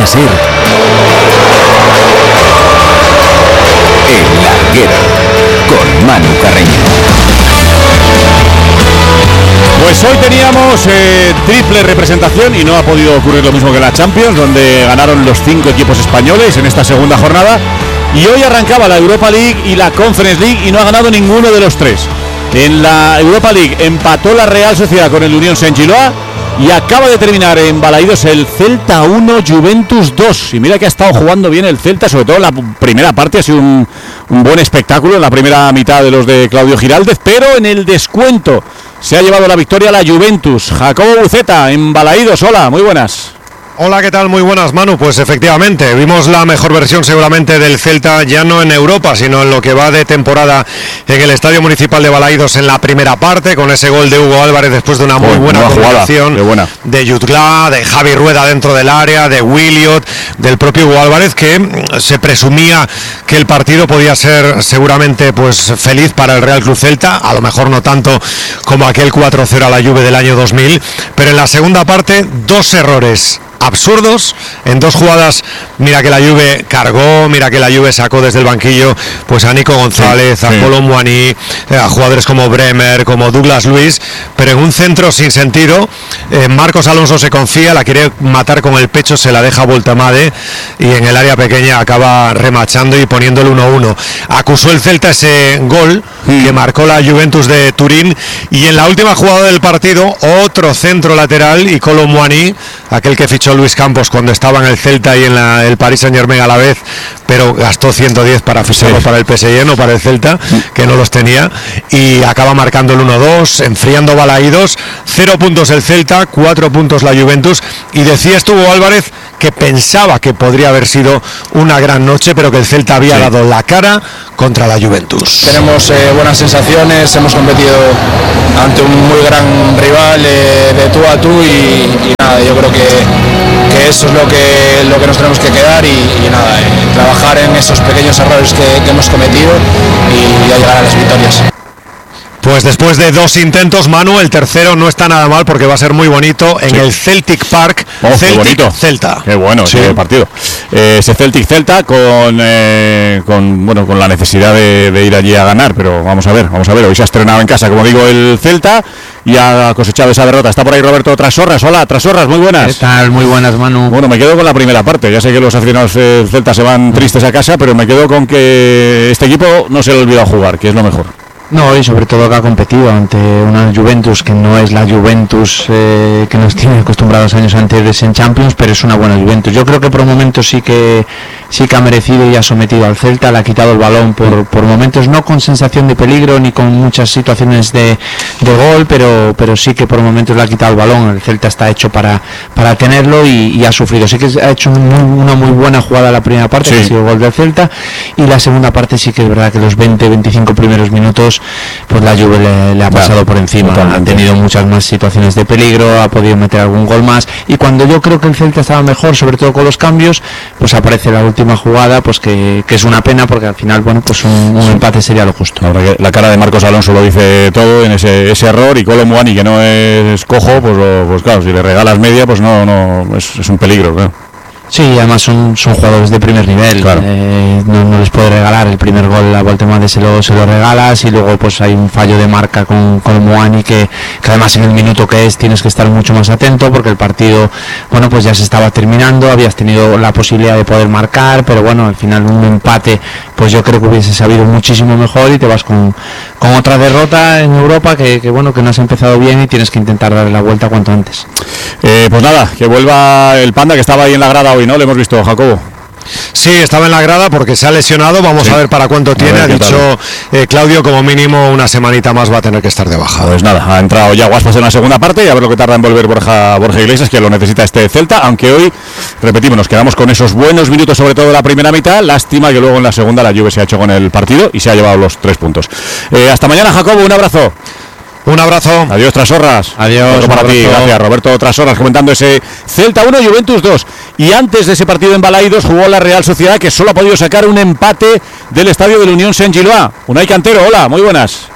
Cadena SER, El Larguero, con Manu Carreño. Pues hoy teníamos triple representación y no ha podido ocurrir lo mismo que en la Champions, donde ganaron los 5 equipos españoles en esta segunda jornada. Y hoy arrancaba la Europa League y la Conference League y no ha ganado ninguno de los tres. En la Europa League empató la Real Sociedad con el Unión Saint-Gilloise y acaba de terminar en Balaídos el Celta 1, Juventus 2. Y mira que ha estado jugando bien el Celta, sobre todo en la primera parte, ha sido un buen espectáculo en la primera mitad de los de Claudio Giraldez, pero en el descuento se ha llevado la victoria la Juventus. Jacobo Buceta en Balaídos, hola, muy buenas. Hola, ¿qué tal? Muy buenas, Manu. Pues efectivamente, vimos la mejor versión seguramente del Celta, ya no en Europa, sino en lo que va de temporada en el Estadio Municipal de Balaídos en la primera parte, con ese gol de Hugo Álvarez después de una muy buena combinación de Jutgla, de Javi Rueda dentro del área, de Williot, del propio Hugo Álvarez, que se presumía que el partido podía ser seguramente pues feliz para el Real Club Celta, a lo mejor no tanto como aquel 4-0 a la Juve del año 2000, pero en la segunda parte 2 errores absurdos en 2 jugadas. Mira que la Juve cargó, mira que la Juve sacó desde el banquillo pues a Nico González, a Kolo Muani, a jugadores como Bremer, como Douglas Luiz, pero en un centro sin sentido. Marcos Alonso se confía, la quiere matar con el pecho, se la deja Voltamade y en el área pequeña acaba remachando y poniendo el 1-1. Acusó el Celta ese gol que marcó la Juventus de Turín, y en la última jugada del partido otro centro lateral y Kolo Muani, aquel que fichó Luis Campos cuando estaba en el Celta y en el Paris Saint-Germain a la vez, pero gastó 110 para ficharlo para el PSG, no para el Celta, que no los tenía, y acaba marcando el 1-2, enfriando Balaídos. 0 puntos el Celta, 4 puntos la Juventus, y decía Hugo Álvarez que pensaba que podría haber sido una gran noche, pero que el Celta había dado la cara contra la Juventus. Tenemos buenas sensaciones, hemos competido ante un muy gran rival de tú a tú y nada, yo creo que eso es lo que nos tenemos que quedar y nada, trabajar en esos pequeños errores que hemos cometido y ya llegar a las victorias. Pues después de 2 intentos, Manu, el tercero no está nada mal porque va a ser muy bonito en el Celtic Park. Celtic Celta. Qué bueno ese partido. Ese Celtic Celta con la necesidad de ir allí a ganar, pero vamos a ver. Hoy se ha estrenado en casa, como digo, el Celta y ha cosechado esa derrota. Está por ahí Roberto Trasorras. Hola, Trasorras, muy buenas. ¿Qué tal? Muy buenas, Manu. Bueno, me quedo con la primera parte. Ya sé que los aficionados del Celta se van tristes a casa, pero me quedo con que este equipo no se le ha olvidado jugar, que es lo mejor. No, y sobre todo que ha competido ante una Juventus que no es la Juventus que nos tiene acostumbrados años anteriores en Champions, pero es una buena Juventus. Yo creo que por momentos sí que ha merecido y ha sometido al Celta, le ha quitado el balón por momentos, no con sensación de peligro ni con muchas situaciones de gol, pero sí que por momentos le ha quitado el balón. El Celta está hecho para tenerlo y ha sufrido. Sí que ha hecho una muy buena jugada la primera parte, que ha sido el gol del Celta, y la segunda parte sí que es verdad que los 20-25 primeros minutos pues la Juve le ha pasado por encima. Totalmente. Ha tenido muchas más situaciones de peligro, ha podido meter algún gol más, y cuando yo creo que el Celta estaba mejor, sobre todo con los cambios, pues aparece la última jugada, pues que es una pena, porque al final, bueno, pues un empate sería lo justo. La cara de Marcos Alonso lo dice todo en ese error, y Kolo Muani, que no es cojo, pues claro, si le regalas media, pues no es un peligro, claro. Sí, además son jugadores de primer nivel, claro. No les puede regalar el primer gol, la Voltemade se lo regalas, y luego pues hay un fallo de marca con Muani que además en el minuto que tienes que estar mucho más atento, porque el partido, bueno, pues ya se estaba terminando, habías tenido la posibilidad de poder marcar, pero bueno, al final un empate pues yo creo que hubiese sabido muchísimo mejor, y te vas con otra derrota en Europa que bueno, que no has empezado bien y tienes que intentar darle la vuelta cuanto antes. Pues nada, que vuelva el Panda, que estaba ahí en la grada hoy, ¿no? Le hemos visto, Jacobo. Sí, estaba en la grada porque se ha lesionado. Vamos a ver para cuánto tiene. Ha dicho Claudio, como mínimo una semanita más va a tener que estar de baja. Pues nada, ha entrado ya Guaspas en la segunda parte, y a ver lo que tarda en volver Borja Iglesias, que lo necesita este Celta, aunque hoy, repetimos, nos quedamos con esos buenos minutos, sobre todo la primera mitad. Lástima que luego en la segunda la Juve se ha hecho con el partido y se ha llevado los 3 puntos. Hasta mañana, Jacobo, un abrazo. Un abrazo. Adiós, Trasorras. Adiós. Para ti, gracias, Roberto Trasorras, comentando ese Celta 1, Juventus 2. Y antes de ese partido en Balaídos jugó la Real Sociedad, que solo ha podido sacar un empate del estadio de la Unión Saint-Gilloise. Unai Cantero, hola, muy buenas.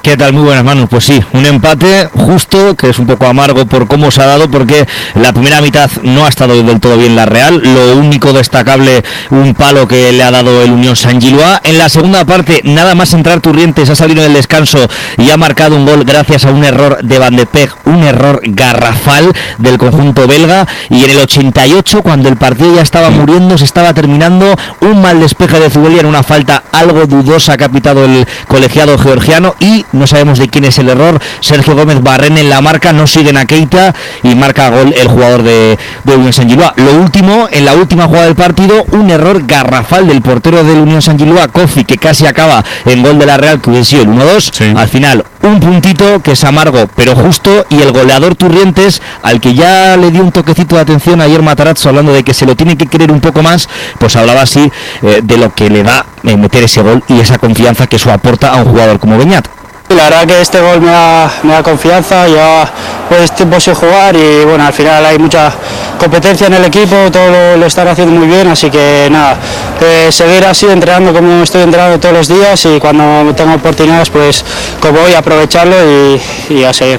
¿Qué tal? Muy buenas, Manu. Pues sí, un empate justo, que es un poco amargo por cómo se ha dado, porque la primera mitad no ha estado del todo bien la Real. Lo único destacable, un palo que le ha dado el Unión Saint-Gilloise. En la segunda parte, nada más entrar Turrientes, ha salido en el descanso y ha marcado un gol gracias a un error de Van de Peeg, un error garrafal del conjunto belga. Y en el 88, cuando el partido ya estaba muriendo, se estaba terminando, un mal despeje de Zubelia en una falta algo dudosa que ha pitado el colegiado georgiano, y no sabemos de quién es el error. Sergio Gómez Barren en la marca, no siguen a Keita y marca gol el jugador de Unión Saint-Gilloise. Lo último, en la última jugada del partido, un error garrafal del portero del Unión Saint-Gilloise, Kofi, que casi acaba en gol de la Real, que hubiese sido el 1-2. Sí. Al final, un puntito que es amargo pero justo, y el goleador Turrientes, al que ya le dio un toquecito de atención ayer Matarazzo, hablando de que se lo tiene que querer un poco más, pues hablaba así de lo que le da meter ese gol y esa confianza que eso aporta a un jugador como Beñat. La verdad que este gol me da confianza, llevaba pues tiempo sin jugar y bueno, al final hay mucha competencia en el equipo, todo lo están haciendo muy bien, así que nada, seguir así entrenando como estoy entrenando todos los días, y cuando tenga oportunidades pues como voy a aprovecharlo y a seguir.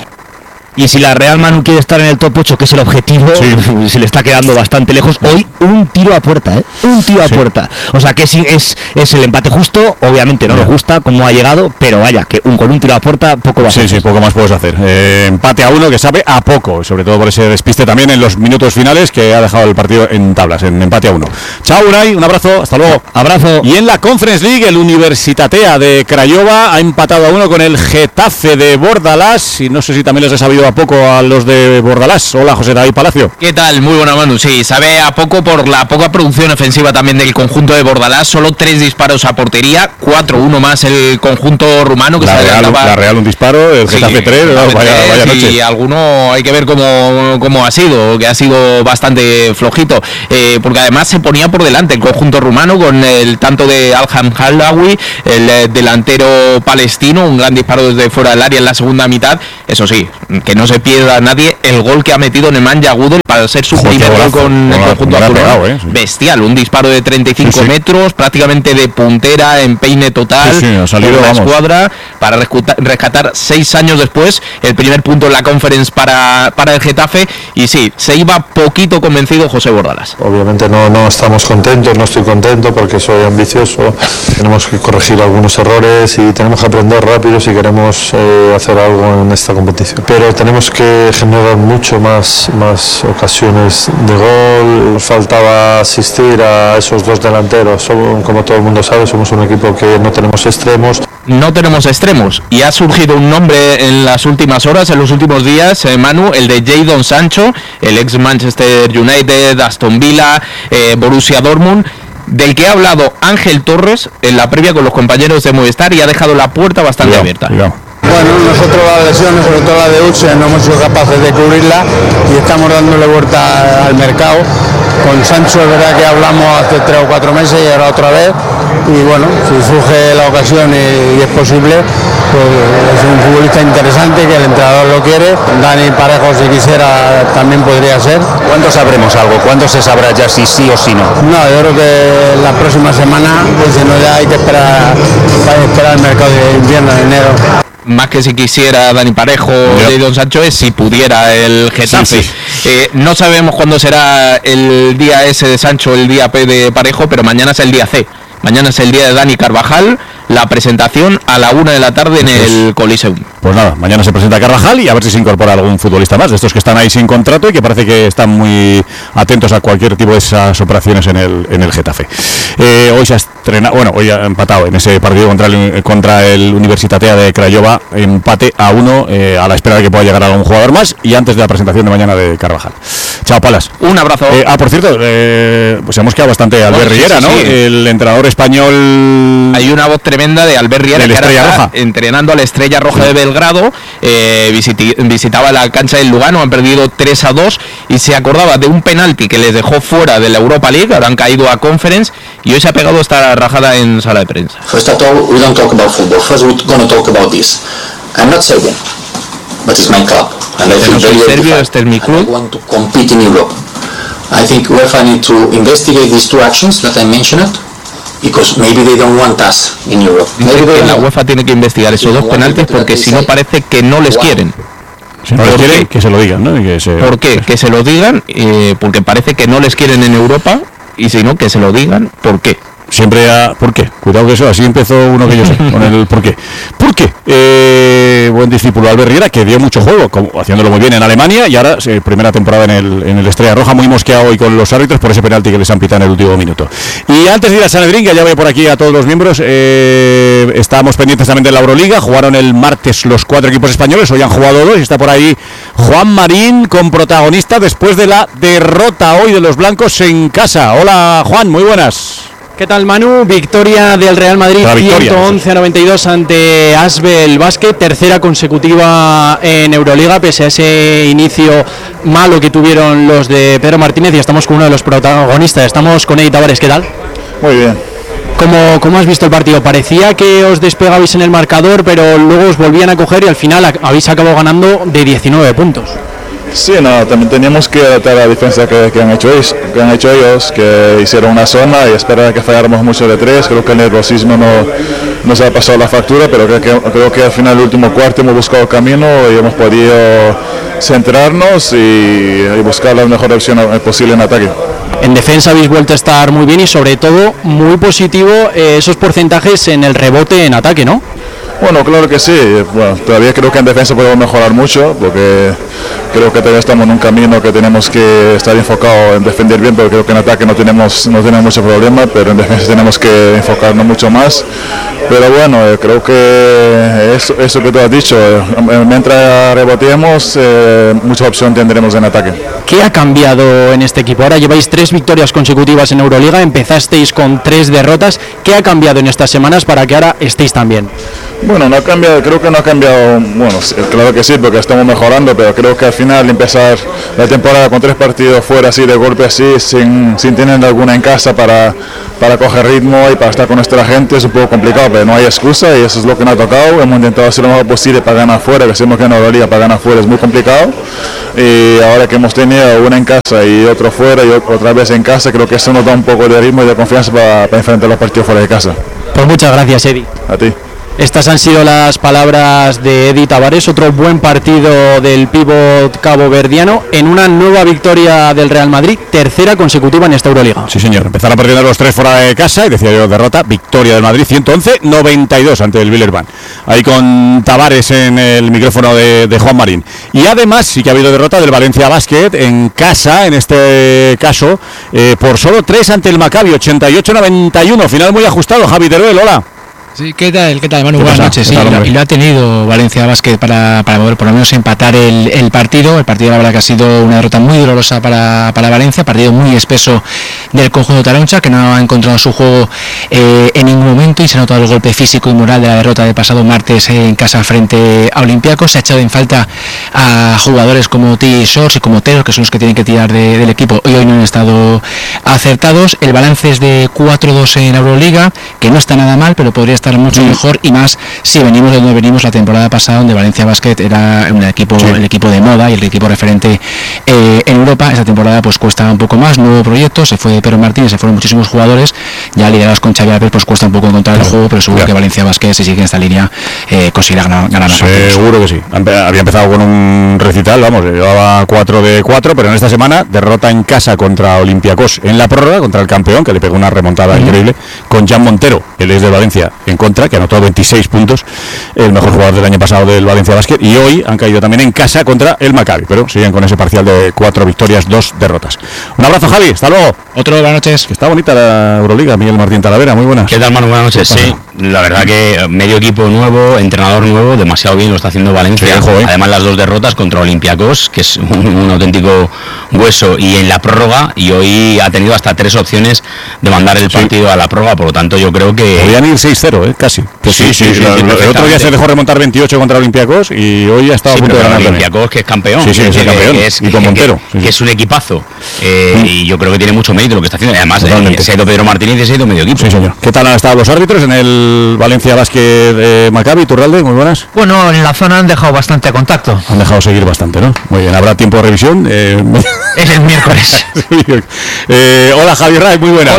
Y si la Real, Manu, quiere estar en el top 8, que es el objetivo, sí, se le está quedando bastante lejos. Hoy un tiro a puerta, un tiro a puerta. O sea que sí, es el empate justo. Obviamente no nos gusta cómo ha llegado, pero vaya, que con un tiro a puerta poco va a hacer. Sí, poco más puedes hacer. Empate a 1 que sabe a poco, sobre todo por ese despiste también en los minutos finales que ha dejado el partido en tablas, en empate a 1. Chao, Unai, un abrazo, hasta luego. Abrazo. Y en la Conference League, el Universitatea de Craiova ha empatado a 1 con el Getafe de Bordalás, y no sé si también les ha sabido a poco a los de Bordalás. Hola, José David Palacio. ¿Qué tal? Muy buena, Manu. Sí, sabe a poco por la poca producción ofensiva también del conjunto de Bordalás. Solo 3 disparos a portería, 4-1 más el conjunto rumano, que la Real un disparo, el Getafe 3, vaya noche. Y alguno hay que ver cómo ha sido, que ha sido bastante flojito, porque además se ponía por delante el conjunto rumano con el tanto de Alham Halawi, el delantero palestino, un gran disparo desde fuera del área en la segunda mitad. Eso sí, que no se pierda a nadie el gol que ha metido Nemanja Gudelj para ser su primer gol con el conjunto azul. Bestial, un disparo de 35 metros, prácticamente de puntera, empeine total, ha salido, la escuadra, para rescatar 6 años después el primer punto en la Conference para el Getafe. Y sí, se iba poquito convencido José Bordalás. Obviamente no estamos contentos, no estoy contento porque soy ambicioso, tenemos que corregir algunos errores y tenemos que aprender rápido si queremos hacer algo en esta competición, pero tenemos que generar mucho más ocasiones de gol. Nos faltaba asistir a esos dos delanteros. Como todo el mundo sabe, somos un equipo que no tenemos extremos. No tenemos extremos, y ha surgido un nombre en las últimas horas, en los últimos días, Manu, el de Jadon Sancho, el ex Manchester United, Aston Villa, Borussia Dortmund, del que ha hablado Ángel Torres en la previa con los compañeros de Movistar, y ha dejado la puerta bastante abierta. Bueno, nosotros las lesiones, sobre todo la de Uche, no hemos sido capaces de cubrirla y estamos dándole vuelta al mercado. Con Sancho es verdad que hablamos hace 3 o 4 meses y ahora otra vez, y bueno, si surge la ocasión y es posible, pues es un futbolista interesante que el entrenador lo quiere. Dani Parejo, si quisiera, también podría ser. ¿Cuándo sabremos algo? ¿Cuándo se sabrá ya si sí o si no? No, yo creo que la próxima semana, pues si no, ya hay que esperar el mercado de invierno, de enero. Más que si quisiera Dani Parejo de Don Sancho, es si pudiera el Getafe. No sabemos cuándo será el día S de Sancho, el día P de Parejo, pero mañana es el día C. Mañana es el día de Dani Carvajal, la presentación a la 1 de la tarde en el Coliseum. Pues nada, mañana se presenta Carvajal y a ver si se incorpora algún futbolista más de estos que están ahí sin contrato y que parece que están muy atentos a cualquier tipo de esas operaciones en el Getafe. Hoy se ha estrenado, hoy ha empatado en ese partido contra el Universitatea de Craiova, empate a 1, a la espera de que pueda llegar algún jugador más y antes de la presentación de mañana de Carvajal. Chao, Palas. Un abrazo. Por cierto, pues hemos quedado bastante Albert Riera, ¿no? El entrenador español. Hay una voz tremenda de Albert Riera, que ahora está entrenando a la Estrella Roja de Belgrado. Visitaba la cancha del Lugano, han perdido 3-2 y se acordaba de un penalti que les dejó fuera de la Europa League. Ahora han caído a Conference y hoy se ha pegado esta rajada en sala de prensa. First of all, we don't talk about football. First, we're going to talk about this. I'm not Serbian, but it's my club, and I feel very serbio, este es mi club. I want to compete in Europe. I think UEFA need to investigate these 2 actions that I mentioned because maybe they don't want us in Europe. Dice que la UEFA tiene que investigar esos dos penaltis porque si no parece que no les quieren. Si no les quieren, que se lo digan, ¿no? ¿Por qué? Que se lo digan, porque parece que no les quieren en Europa, y si no, que se lo digan, ¿por qué? Siempre ¿por qué? Cuidado que eso, así empezó uno que yo sé, con el ¿por qué? ¿Por qué? Buen discípulo Albert Riera, que dio mucho juego, haciéndolo muy bien en Alemania, y ahora primera temporada en el Estrella Roja, muy mosqueado hoy con los árbitros por ese penalti que les han pitado en el último minuto. Y antes de ir a Sanedrín, que ya veo por aquí a todos los miembros, estábamos pendientes también de la Euroliga. Jugaron el martes los 4 equipos españoles, hoy han jugado 2, y está por ahí Juan Marín con protagonista después de la derrota hoy de los blancos en casa. Hola Juan, muy buenas. ¿Qué tal, Manu? Victoria del Real Madrid 111-92 ante Asbel Basket, tercera consecutiva en Euroliga, pese a ese inicio malo que tuvieron los de Pedro Martínez, y estamos con uno de los protagonistas, estamos con Eddie Tavares. ¿Qué tal? Muy bien. ¿Cómo has visto el partido? Parecía que os despegabais en el marcador, pero luego os volvían a coger y al final habéis acabado ganando de 19 puntos. Sí, no, también teníamos que adaptar a la defensa que han hecho ellos, que hicieron una zona y esperar que falláramos mucho de 3. Creo que el nerviosismo nos ha pasado la factura, pero creo que al final del último cuarto hemos buscado el camino y hemos podido centrarnos y buscar la mejor opción posible en ataque. En defensa habéis vuelto a estar muy bien y sobre todo muy positivo esos porcentajes en el rebote en ataque, ¿no? Bueno, claro que sí. Bueno, todavía creo que en defensa podemos mejorar mucho, porque creo que todavía estamos en un camino que tenemos que estar enfocado en defender bien, pero creo que en ataque no tenemos mucho problema, pero en defensa tenemos que enfocarnos mucho más. Pero bueno, creo que eso que tú has dicho, mientras reboteemos, mucha opción tendremos en ataque. ¿Qué ha cambiado en este equipo? Ahora lleváis 3 victorias consecutivas en Euroliga, empezasteis con 3 derrotas. ¿Qué ha cambiado en estas semanas para que ahora estéis tan bien? Bueno, no ha cambiado, creo que no ha cambiado, bueno, claro que sí, porque estamos mejorando, pero creo que al final empezar la temporada con 3 partidos fuera así, de golpe así, sin tener alguna en casa para coger ritmo y para estar con nuestra gente es un poco complicado, pero no hay excusa y eso es lo que nos ha tocado. Hemos intentado hacer lo mejor posible para ganar fuera, que sabemos que en la liga para ganar fuera es muy complicado, y ahora que hemos tenido una en casa y otro fuera y otra vez en casa, creo que eso nos da un poco de ritmo y de confianza para enfrentar los partidos fuera de casa. Pues muchas gracias, Eddie. A ti. Estas han sido las palabras de Eddie Tavares, otro buen partido del pívot caboverdiano en una nueva victoria del Real Madrid, tercera consecutiva en esta Euroliga. Sí, señor, empezaron perdiendo los 3 fuera de casa y decía yo derrota, victoria del Madrid 111-92 ante el Villerban. Ahí con Tavares en el micrófono de Juan Marín. Y además sí que ha habido derrota del Valencia Basket en casa, en este caso, por solo 3 ante el Maccabi, 88-91, final muy ajustado. Javi Teruel, hola. Sí, ¿qué tal, Manu? Buenas noches. Sí, y lo ha tenido Valencia Basket para poder por lo menos empatar el partido. El partido, la verdad, que ha sido una derrota muy dolorosa para Valencia, partido muy espeso del conjunto Taroncha, que no ha encontrado su juego en ningún momento, y se ha notado el golpe físico y moral de la derrota del pasado martes en casa frente a Olympiacos. Se ha echado en falta a jugadores como T. Shorts y como Teros, que son los que tienen que tirar del equipo, y hoy no han estado acertados. El balance es de 4-2 en Euroliga, que no está nada mal, pero podría estar mucho mejor, y más si venimos de donde venimos la temporada pasada, donde Valencia Basket era el equipo de moda y el equipo referente en Europa. Esta temporada pues cuesta un poco más, nuevo proyecto, se fue Pedro Martínez, se fueron muchísimos jugadores, ya liderados con Xavi Alves, pues cuesta un poco encontrar el juego, pero seguro que Valencia Basket, si sigue en esta línea, conseguirá ganar los partidos. Seguro que sí. Había empezado con un recital, vamos, llevaba 4 de 4, pero en esta semana derrota en casa contra Olympiacos en la prórroga, contra el campeón, que le pegó una remontada increíble, con Jan Montero, él es de Valencia, en contra, que anotó 26 puntos, el mejor jugador del año pasado del Valencia Basket, y hoy han caído también en casa contra el Maccabi, pero siguen con ese parcial de 4 victorias, 2 derrotas. Un abrazo, Javi, hasta luego. Buenas noches. Que está bonita la Euroliga. Miguel Martín Talavera, muy buenas. ¿Qué tal, Manu? Buenas noches. Sí, la verdad que medio equipo nuevo, entrenador nuevo, demasiado bien lo está haciendo Valencia. Sí, además las 2 derrotas contra Olympiacos, que es un auténtico hueso, y en la prórroga, y hoy ha tenido hasta 3 opciones de mandar el partido a la prórroga, por lo tanto yo creo que... Podían ir 6-0, casi. Sí, el otro día se dejó remontar 28 contra Olympiacos y hoy ha estado a punto de ganar. Olympiacos, que es campeón. Sí, es campeón. Y con Montero. Que es un equipazo. Y yo creo que tiene mucho mérito lo que está haciendo. Además, se ha ido Pedro Martínez y se ha ido medio equipo. Sí, señor. ¿Qué tal han estado los árbitros en el Valencia Basket Maccabi? Turralde, muy buenas. Bueno, en la zona han dejado bastante contacto. Han dejado seguir bastante, ¿no? Muy bien, ¿habrá tiempo de revisión? Es el miércoles. Hola, Javier Ray, muy buenas.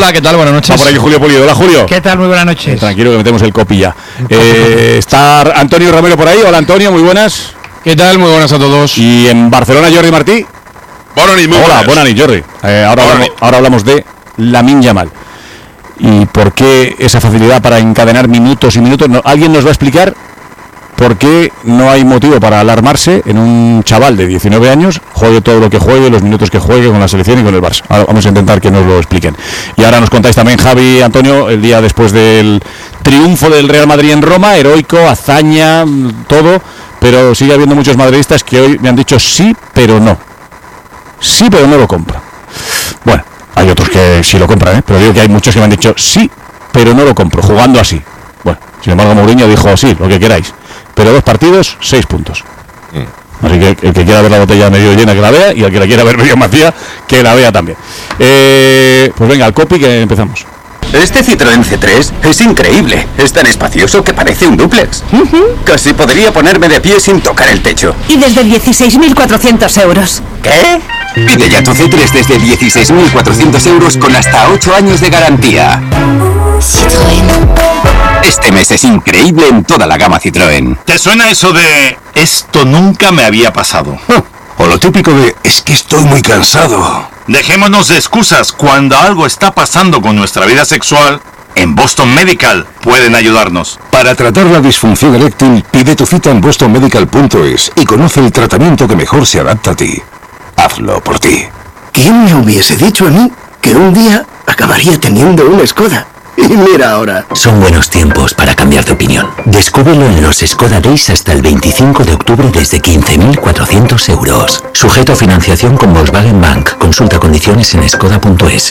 Hola, ¿qué tal? Buenas noches. Va por aquí Julio Pulido. Hola, Julio. ¿Qué tal? Muy buenas noches. Tranquilo que metemos el copilla. Está Antonio Romero por ahí. Hola, Antonio, muy buenas. ¿Qué tal? Muy buenas a todos. Y en Barcelona, Jordi Martí. Hola, buenas noches, Jordi. Ahora hablamos de Lamine Yamal. ¿Y por qué esa facilidad para encadenar minutos y minutos? ¿Alguien nos va a explicar por qué no hay motivo para alarmarse en un chaval de 19 años, juegue todo lo que juegue, los minutos que juegue con la selección y con el Barça? Ahora vamos a intentar que nos lo expliquen. Y ahora nos contáis también, Javi, Antonio, el día después del triunfo del Real Madrid en Roma, heroico, hazaña, todo, pero sigue habiendo muchos madridistas que hoy me han dicho sí, pero no. Sí, pero no lo compro. Bueno, hay otros que sí lo compran, pero digo que hay muchos que me han dicho sí, pero no lo compro, jugando así. Bueno, sin embargo Mourinho dijo sí, lo que queráis, pero 2 partidos, 6 puntos. Así que el que quiera ver la botella medio llena que la vea, y el que la quiera ver medio vacía que la vea también. Pues venga, al copy que empezamos. Este Citroën C3 es increíble. Es tan espacioso que parece un dúplex. Casi podría ponerme de pie sin tocar el techo. Y desde 16.400 euros. ¿Qué? Pide ya tu C3 desde 16.400 euros con hasta 8 años de garantía. Citroën. Este mes es increíble en toda la gama Citroën. ¿Te suena eso de esto nunca me había pasado? O lo típico de es que estoy muy cansado. Dejémonos de excusas. Cuando algo está pasando con nuestra vida sexual, en Boston Medical pueden ayudarnos. Para tratar la disfunción eréctil, pide tu cita en bostonmedical.es y conoce el tratamiento que mejor se adapta a ti. Hazlo por ti. ¿Quién me hubiese dicho a mí que un día acabaría teniendo una Skoda? Y mira ahora. Son buenos tiempos para cambiar de opinión. Descúbrelo en los Skoda Days hasta el 25 de octubre desde 15.400 euros. Sujeto a financiación con Volkswagen Bank. Consulta condiciones en skoda.es.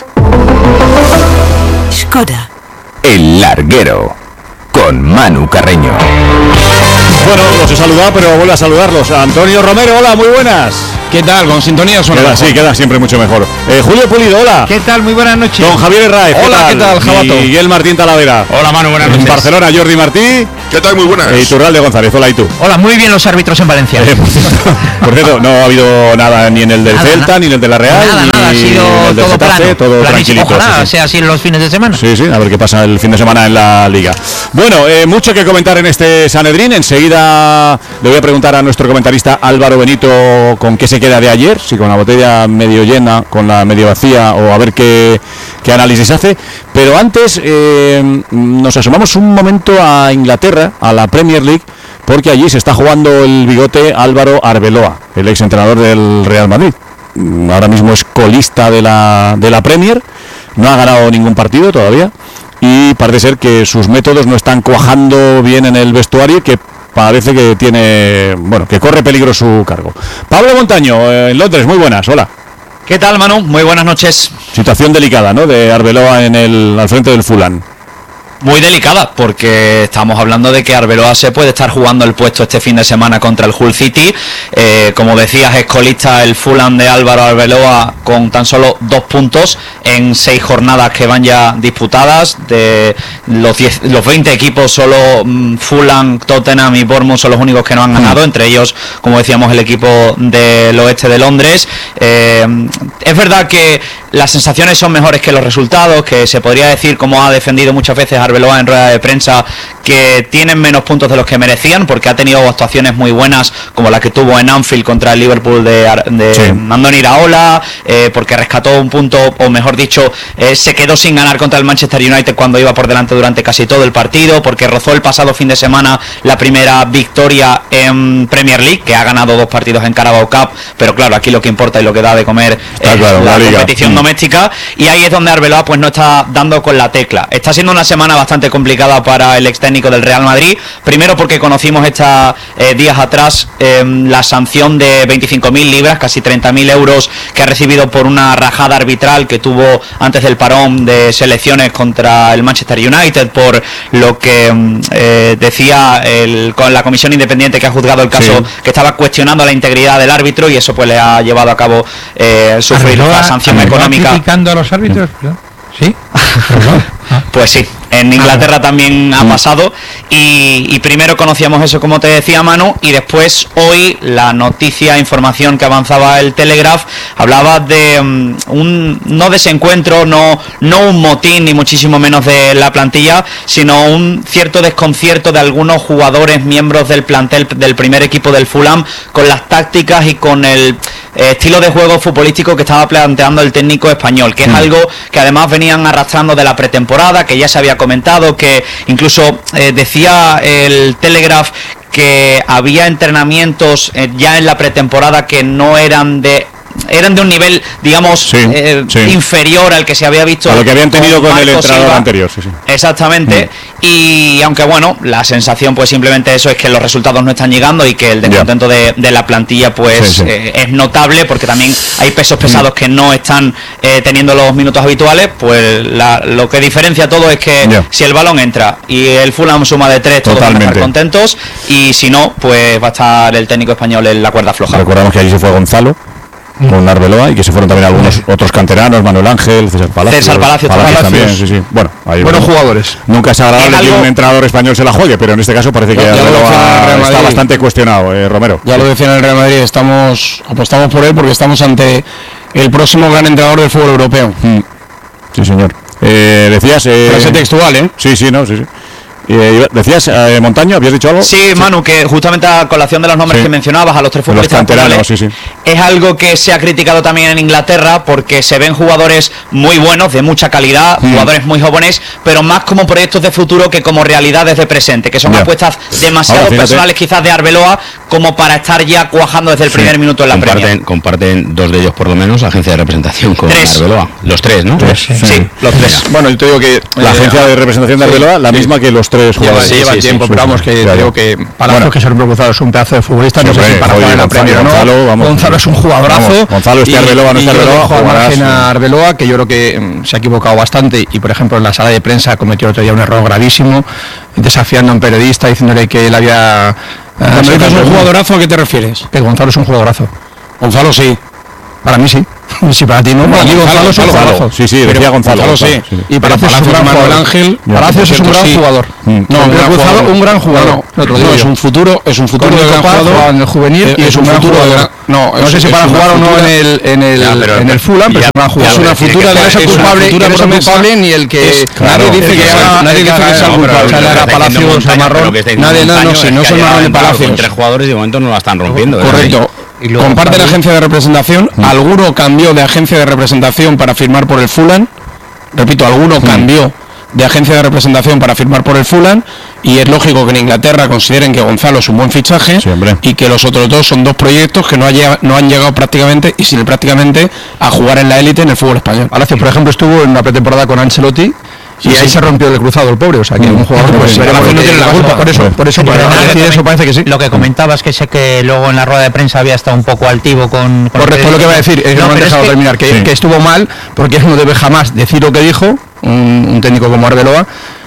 Skoda. El Larguero. Con Manu Carreño. Bueno, los he saludado, pero vuelvo a saludarlos. Antonio Romero, hola, muy buenas. ¿Qué tal? ¿Con sintonía suena mejor? Sí, queda siempre mucho mejor. Julio Pulido, hola. ¿Qué tal? Muy buenas noches. Don Javier Herráez. Hola, ¿qué tal, Jabato? Miguel Martín Talavera. Hola, Manu, buenas noches. En Barcelona, Jordi Martí. ¿Qué tal? Muy buenas. Y Turralde González, hola, ¿y tú? Hola, muy bien los árbitros en Valencia. Por cierto, no ha habido nada ni en el del Celta, ni en el de la Real, nada, ha sido en el del todo Getafe, plano. todo tranquilito. Ojalá sea así en los fines de semana. Sí, a ver qué pasa el fin de semana en la Liga. Bueno, mucho que comentar en este Sanedrín. Enseguida le voy a preguntar a nuestro comentarista Álvaro Benito con qué se queda de ayer, si con la botella medio llena, con la medio vacía, o a ver qué análisis hace. Pero antes nos asomamos un momento a Inglaterra, a la Premier League, porque allí se está jugando el bigote Álvaro Arbeloa, el exentrenador del Real Madrid. Ahora mismo es colista de la Premier, no ha ganado ningún partido todavía, y parece ser que sus métodos no están cuajando bien en el vestuario, que parece que que corre peligro su cargo. Pablo Montaño, en Londres, muy buenas, hola. ¿Qué tal, Manu? Muy buenas noches. Situación delicada, ¿no?, de Arbeloa al frente del Fulham. Muy delicada, porque estamos hablando de que Arbeloa se puede estar jugando el puesto este fin de semana contra el Hull City. Como decías, es colista el Fulham de Álvaro Arbeloa con tan solo 2 puntos en 6 jornadas que van ya disputadas. De los 20 equipos, solo Fulham, Tottenham y Bournemouth son los únicos que no han ganado, entre ellos, como decíamos, el equipo del oeste de Londres. Es verdad que las sensaciones son mejores que los resultados, que se podría decir, como ha defendido muchas veces Arbeloa en rueda de prensa, que tienen menos puntos de los que merecían, porque ha tenido actuaciones muy buenas, como la que tuvo en Anfield contra el Liverpool de Andoni Iraola, porque rescató un punto, o mejor dicho, se quedó sin ganar contra el Manchester United cuando iba por delante durante casi todo el partido, porque rozó el pasado fin de semana la primera victoria en Premier League, que ha ganado 2 partidos en Carabao Cup, pero claro, aquí lo que importa y lo que da de comer es la competición doméstica, y ahí es donde Arbeloa pues no está dando con la tecla. Está siendo una semana bastante complicada para el ex técnico del Real Madrid, primero porque conocimos días atrás la sanción de 25.000 libras, casi 30.000 euros, que ha recibido por una rajada arbitral que tuvo antes del parón de selecciones contra el Manchester United, por lo que decía con la comisión independiente que ha juzgado el caso, que estaba cuestionando la integridad del árbitro, y eso pues le ha llevado a cabo sufrir la sanción económica. ¿Criticando a los árbitros? ¿Sí? Pues sí, En Inglaterra también ha pasado y primero conocíamos eso, como te decía Manu, y después hoy la noticia, información que avanzaba el Telegraph, hablaba de un no desencuentro, no un motín ni muchísimo menos de la plantilla, sino un cierto desconcierto de algunos jugadores, miembros del plantel del primer equipo del Fulham, con las tácticas y con el estilo de juego futbolístico que estaba planteando el técnico español, que es algo que además venían arrastrando de la pretemporada, que ya se había comentado, que incluso decía el Telegraph que había entrenamientos ya en la pretemporada que no eran de un nivel, digamos, inferior al que se había visto, a lo que habían tenido con el entrenador anterior. Exactamente. Y aunque bueno, la sensación pues simplemente eso es que los resultados no están llegando y que el descontento de la plantilla pues es notable, porque también hay pesos pesados que no están teniendo los minutos habituales. Pues lo que diferencia todo es que si el balón entra y el Fulham suma de 3, todos van a estar contentos, y si no, pues va a estar el técnico español en la cuerda floja. Recordamos que allí se fue Gonzalo con Arbeloa y que se fueron también algunos otros canteranos, Manuel Ángel, César Palacios también, sí. Bueno, hay buenos jugadores. Nunca es agradable que un entrenador español se la juegue, pero en este caso parece que Arbeloa está bastante cuestionado, Romero. Ya lo decía en el Real Madrid, apostamos por él porque estamos ante el próximo gran entrenador del fútbol europeo. Sí, señor. Decías... frase textual, Sí. Decías, Montaño, ¿habías dicho algo? Sí, Manu, que justamente a colación de los nombres que mencionabas, a los tres futbolistas canteranos, es algo que se ha criticado también en Inglaterra, porque se ven jugadores muy buenos, de mucha calidad, jugadores muy jóvenes, pero más como proyectos de futuro que como realidades de presente, que son apuestas demasiado personales quizás de Arbeloa como para estar ya cuajando desde el primer minuto en la Premier. Comparten dos de ellos por lo menos agencia de representación con Arbeloa. Los tres, ¿no? Sí, los tres. Bueno, yo te digo que la agencia de representación de Arbeloa, la misma que los tres jugadores. Lleva tiempo, pero vamos, que digo que Palacios, que Sergio Cruzado es un pedazo de futbolista, no sé si para jugar en la Premier o no. Gonzalo es un jugadorazo. Gonzalo está Arbeloa, no está Arbeloa. Margen a Arbeloa, que yo creo que se ha equivocado bastante, y por ejemplo en la sala de prensa cometió otro día un error gravísimo, desafiando a un periodista, diciéndole que él había... Cuando dices un jugadorazo, ¿a qué te refieres? Que Gonzalo es un jugadorazo. Gonzalo sí. Para mí sí. Si para ti no, para mí Gonzalo es un jugadorazo. Sí, decía Gonzalo. Sí. Y Palacios es un gran Manuel Ángel. Palacios es un gran jugador. No, un gran jugador. No, es un futuro de gran jugador en el juvenil, y es un futuro de... No sé si para jugar o no en el Fulham, pero es un gran jugador. Es una futura de esa culpable, ni el que nadie dice que sea culpable. Palacios, Marrón, nadie, no soy Marrón de Palacios. Entre jugadores de momento no la están rompiendo. Correcto. Comparte la agencia de representación. Alguno cambió de agencia de representación para firmar por el Fulham. Repito, alguno cambió de agencia de representación para firmar por el Fulham, y es lógico que en Inglaterra consideren que Gonzalo es un buen fichaje, y que los otros dos son dos proyectos que no han llegado prácticamente, y sin prácticamente, a jugar en la élite en el fútbol español. Palacios, por ejemplo, estuvo en una pretemporada con Ancelotti, y ahí se rompió el cruzado el pobre, o sea que un jugador pues no tiene la culpa, por eso parece que sí. Lo que comentabas, que sé que luego en la rueda de prensa había estado un poco altivo con correcto, lo que iba a decir, es que no me han dejado terminar, que estuvo mal, porque él no debe jamás decir lo que dijo un técnico como Arbeloa,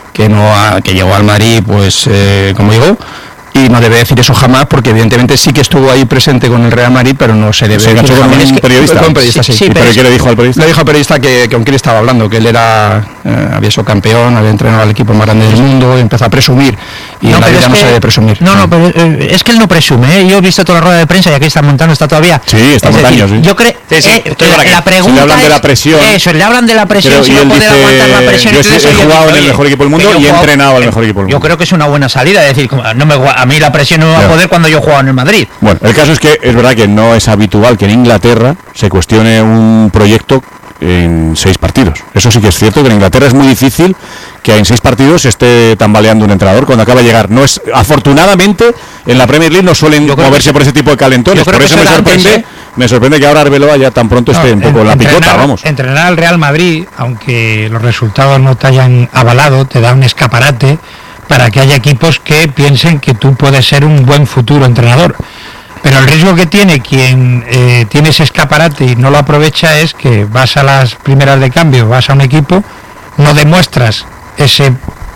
que llegó al Madrid pues como llegó, y no debe decir eso jamás, porque evidentemente sí que estuvo ahí presente con el Real Madrid, pero no se debe decir con un periodista. ¿Pero qué le dijo al periodista? Le dijo al periodista que con quién estaba hablando, que él era había sido campeón, había entrenado al equipo más grande del mundo, y empezó a presumir, y en la vida no se debe presumir. Pero es que él no presume, Yo he visto toda la rueda de prensa, y aquí está Montano, está todavía. Sí, está Montaño, sí. Yo creo la pregunta le hablan de la presión. Eso, le hablan de la presión, si no poder aguantar la presión. Yo he jugado en el mejor equipo del mundo y he entrenado al mejor equipo del mundo. Yo creo que es una buena salida, es decir, a mí la presión no va a poder cuando yo juego en el Madrid. Bueno, el caso es que es verdad que no es habitual que en Inglaterra se cuestione un proyecto en 6 partidos. Eso sí que es cierto, que en Inglaterra es muy difícil que en 6 partidos se esté tambaleando un entrenador cuando acaba de llegar. No es, afortunadamente, en la Premier League no suelen moverse por ese tipo de calentones. Por eso me sorprende que ahora Arbeloa ya tan pronto esté un poco en la picota, vamos. Entrenar al Real Madrid, aunque los resultados no te hayan avalado, te da un escaparate para que haya equipos que piensen que tú puedes ser un buen futuro entrenador. Pero el riesgo que tiene quien tiene ese escaparate y no lo aprovecha es que vas a las primeras de cambio, vas a un equipo, no demuestras ese